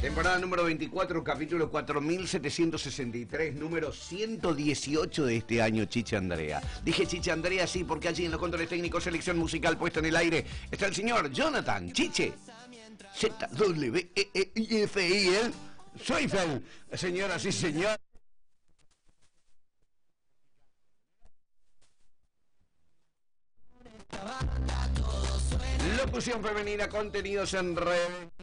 Temporada número 24, capítulo 4763, número 118 de este año, Chiche Andrea. Dije Chiche Andrea, sí, porque allí en los controles técnicos, selección musical puesta en el aire, está el señor Jonathan Chiche ZWEIFIL. Soy Fel, señoras y señores. Locución femenina, contenidos en red.